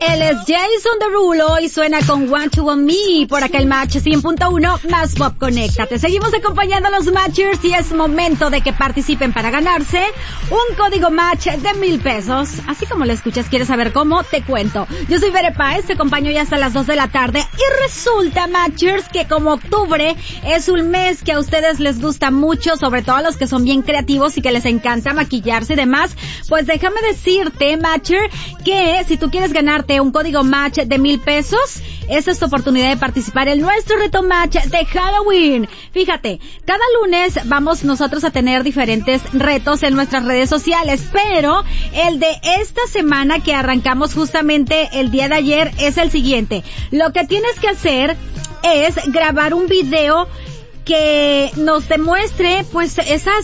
Él es Jason Derulo y suena con Want to Want Me por acá el Match 100.1 más Pop. Conéctate. Seguimos acompañando a los Matchers y es momento de que participen para ganarse un código Match de 1,000 pesos. Así como lo escuchas, ¿quieres saber cómo? Te cuento. Yo soy Bere Páez, te acompaño ya hasta las 2 de la tarde y resulta, Matchers, que como octubre es un mes que a ustedes les gusta mucho, sobre todo a los que son bien creativos y que les encanta maquillarse y demás, pues déjame decirte, Matcher, que si tú quieres ganarte un código Match de 1,000 pesos, esa es tu oportunidad de participar en nuestro reto Match de Halloween. Fíjate, cada lunes vamos nosotros a tener diferentes retos en nuestras redes sociales, pero el de esta semana que arrancamos justamente el día de ayer es el siguiente. Lo que tienes que hacer es grabar un video que nos demuestre pues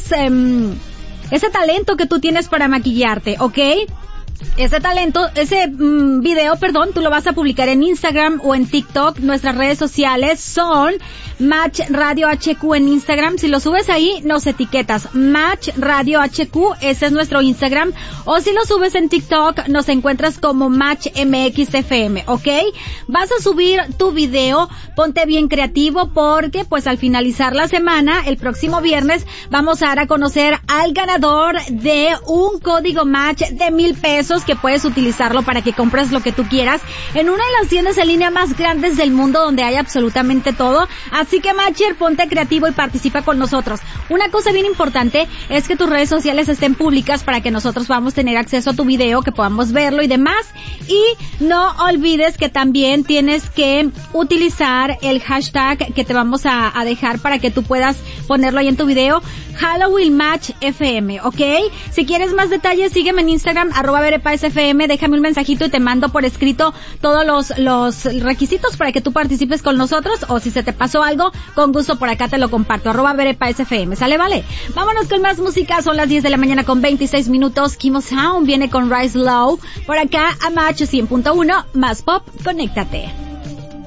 ese talento que tú tienes para maquillarte, ¿ok? Ese video, tú lo vas a publicar en Instagram o en TikTok. Nuestras redes sociales son Match Radio HQ en Instagram. Si lo subes ahí, nos etiquetas Match Radio HQ, ese es nuestro Instagram. O si lo subes en TikTok, nos encuentras como Match MX FM, ¿ok? Vas a subir tu video, ponte bien creativo porque pues al finalizar la semana, el próximo viernes, vamos a dar a conocer al ganador de un código Match de 1,000 pesos que puedes utilizarlo para que compres lo que tú quieras en una de las tiendas en línea más grandes del mundo donde hay absolutamente todo. Así que Matcher, ponte creativo y participa con nosotros. Una cosa bien importante es que tus redes sociales estén públicas para que nosotros podamos tener acceso a tu video, que podamos verlo y demás. Y no olvides que también tienes que utilizar el hashtag que te vamos a dejar para que tú puedas ponerlo ahí en tu video, Halloween Match FM, ¿ok? Si quieres más detalles, sígueme en Instagram, @BerePáezFM, déjame un mensajito y te mando por escrito todos los requisitos para que tú participes con nosotros, o si se te pasó algo, con gusto por acá te lo comparto, @BerePáezFM, ¿sale? Vale. Vámonos con más música, son las 10 de la mañana con 26 minutos, Kimo Sound viene con Rise Low, por acá a Match 100.1, más Pop, conéctate.